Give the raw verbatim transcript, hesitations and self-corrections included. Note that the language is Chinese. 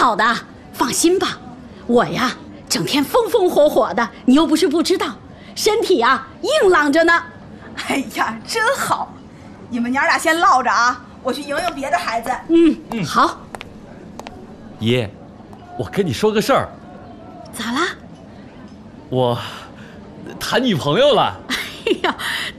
好的，放心吧。我呀，整天风风火火的，你又不是不知道，身体啊硬朗着呢。 哎呀，真好！你们娘俩先唠着啊，我去迎迎别的孩子。 嗯嗯，好。 爷，我跟你说个事儿。 咋啦？ 我谈女朋友了。 哎呀，